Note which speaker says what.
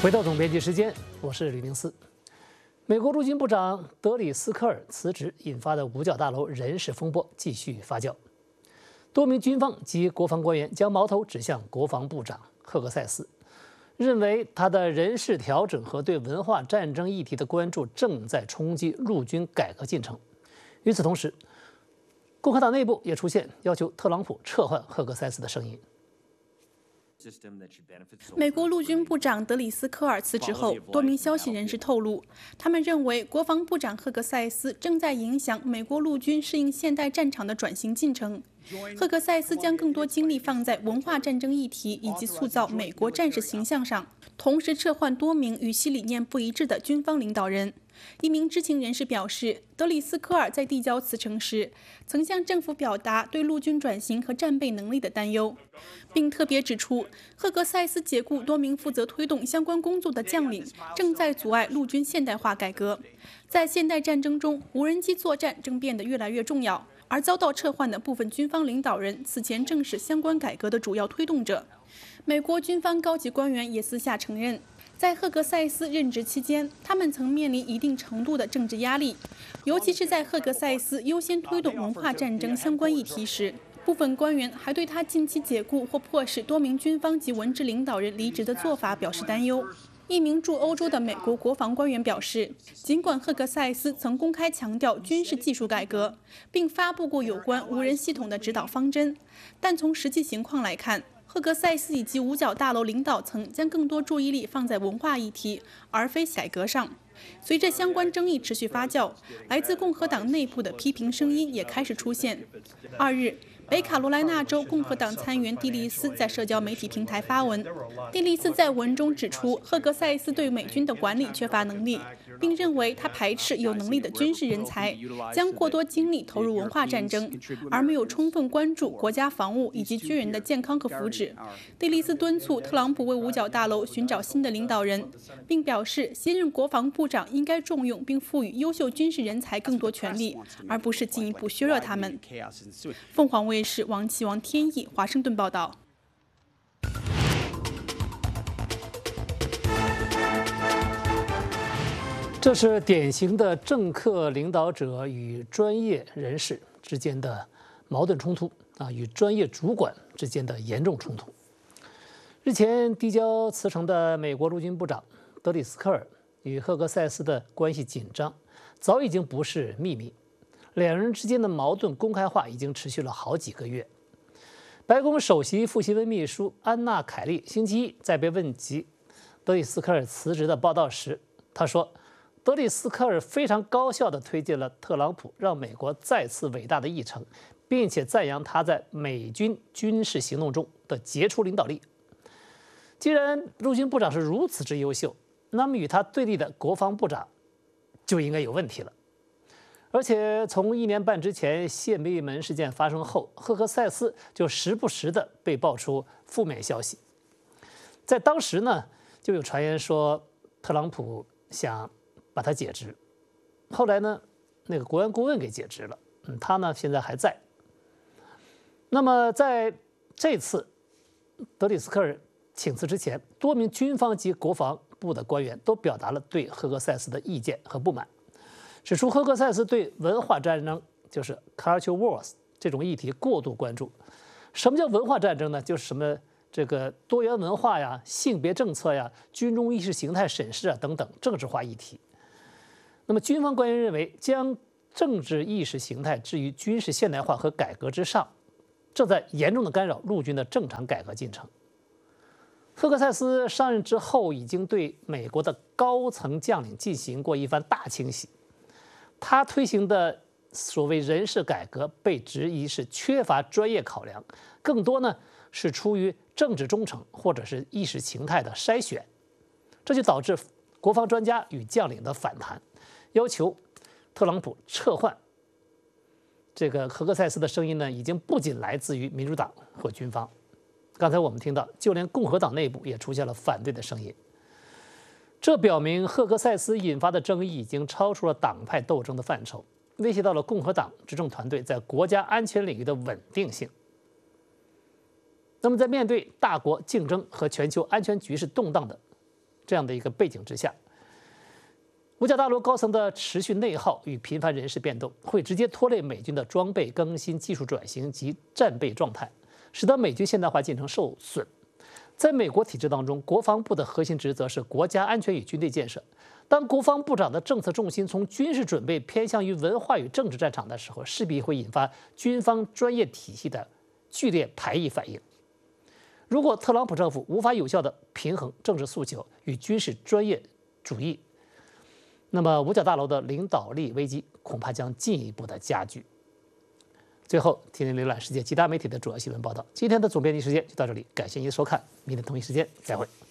Speaker 1: 回到总编辑时间，我是吕明思。美国陆军部长德里斯科尔辞职引发的五角大楼人事风波继续发酵，多名军方及国防官员将矛头指向国防部长赫格塞斯，认为他的人事调整和对文化战争议题的关注正在冲击陆军改革进程。与此同时，共和党内部也出现要求特朗普撤换赫格塞斯的声音。
Speaker 2: 美国陆军部长德里斯科尔辞职后，多名消息人士透露，他们认为国防部长赫格塞斯正在影响美国陆军适应现代战场的转型进程。赫格塞斯将更多精力放在文化战争议题以及塑造美国战士形象上，同时撤换多名与其理念不一致的军方领导人。一名知情人士表示，德里斯科尔在递交辞呈时，曾向政府表达对陆军转型和战备能力的担忧，并特别指出，赫格塞斯解雇多名负责推动相关工作的将领，正在阻碍陆军现代化改革。在现代战争中，无人机作战正变得越来越重要，而遭到撤换的部分军方领导人此前正是相关改革的主要推动者。美国军方高级官员也私下承认，在赫格塞斯任职期间，他们曾面临一定程度的政治压力，尤其是在赫格塞斯优先推动文化战争相关议题时。部分官员还对他近期解雇或迫使多名军方及文职领导人离职的做法表示担忧。一名驻欧洲的美国国防官员表示，尽管赫格塞斯曾公开强调军事技术改革，并发布过有关无人系统的指导方针，但从实际情况来看，赫格塞斯以及五角大楼领导层将更多注意力放在文化议题，而非改革上。随着相关争议持续发酵，来自共和党内部的批评声音也开始出现。2日，北卡罗来纳州共和党参议员蒂利斯在社交媒体平台发文。蒂利斯在文中指出，赫格塞斯对美军的管理缺乏能力，并认为他排斥有能力的军事人才，将过多精力投入文化战争，而没有充分关注国家防务以及军人的健康和福祉。蒂利斯敦促特朗普为五角大楼寻找新的领导人，并表示新任国防部长应该重用并赋予优秀军事人才更多权利，而不是进一步削弱他们。凤凰卫视王启王天意华盛顿报道。
Speaker 1: 这是典型的政客领导者与专业人士之间的矛盾冲突与专业主管之间的严重冲突。日前递交辞呈的美国陆军部长德里斯科尔与赫格塞斯的关系紧张，早已经不是秘密。两人之间的矛盾公开化已经持续了好几个月。白宫首席副新闻秘书安娜·凯利星期一在被问及德里斯科尔辞职的报道时，他说，德里斯科尔非常高效地推进了特朗普让美国再次伟大的议程，并且赞扬他在美军军事行动中的杰出领导力。既然陆军部长是如此之优秀，那么与他对立的国防部长就应该有问题了。而且从1年半之前泄密门事件发生后，赫格塞斯就时不时地被爆出负面消息。在当时呢，就有传言说特朗普想把他解职，后来呢，那个国安顾问给解职了，他呢现在还在。那么在这次德里斯科尔请辞之前，多名军方及国防部的官员都表达了对赫格塞斯的意见和不满，指出赫格塞斯对文化战争，就是 culture wars 这种议题过度关注。什么叫文化战争呢？就是什么这个多元文化呀、性别政策呀、军中意识形态审视等等政治化议题。那么军方官员认为，将政治意识形态置于军事现代化和改革之上，正在严重的干扰陆军的正常改革进程。赫格塞斯上任之后，已经对美国的高层将领进行过一番大清洗。他推行的所谓人事改革被质疑是缺乏专业考量，更多呢是出于政治忠诚或者是意识形态的筛选，这就导致国防专家与将领的反弹，要求特朗普撤换这个赫格塞斯的声音呢，已经不仅来自于民主党或军方。刚才我们听到，就连共和党内部也出现了反对的声音。这表明赫格塞斯引发的争议已经超出了党派斗争的范畴，威胁到了共和党执政团队在国家安全领域的稳定性。那么，在面对大国竞争和全球安全局势动荡的这样的一个背景之下，五角大楼高层的持续内耗与频繁人事变动，会直接拖累美军的装备更新、技术转型及战备状态，使得美军现代化进程受损。在美国体制当中，国防部的核心职责是国家安全与军队建设。当国防部长的政策重心从军事准备偏向于文化与政治战场的时候，势必会引发军方专业体系的剧烈排异反应。如果特朗普政府无法有效地平衡政治诉求与军事专业主义，那么五角大楼的领导力危机恐怕将进一步的加剧。最后，替您浏览世界其他媒体的主要新闻报道。今天的总编辑时间就到这里，感谢您的收看，明天同一时间再会。